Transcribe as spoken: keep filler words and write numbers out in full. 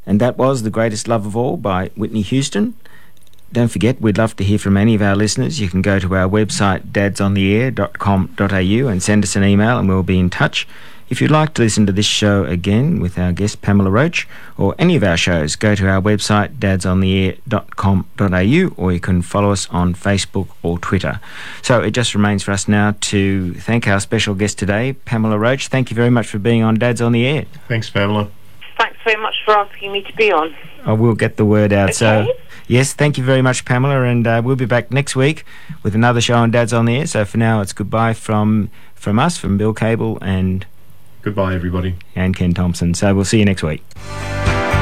And that was The Greatest Love of All by Whitney Houston. Don't forget, we'd love to hear from any of our listeners. You can go to our website, dads on the air dot com dot a u, and send us an email and we'll be in touch. If you'd like to listen to this show again with our guest Pamela Roach, or any of our shows, go to our website, dads on the air dot com dot a u, or you can follow us on Facebook or Twitter. So it just remains for us now to thank our special guest today, Pamela Roach. Thank you very much for being on Dads on the Air. Thanks, Pamela. Thanks very much for asking me to be on. I will get the word out. Okay. So, yes, thank you very much, Pamela, and uh, we'll be back next week with another show on Dads on the Air. So for now, it's goodbye from from us, from Bill Cable and... Goodbye, everybody. And Ken Thompson. So we'll see you next week.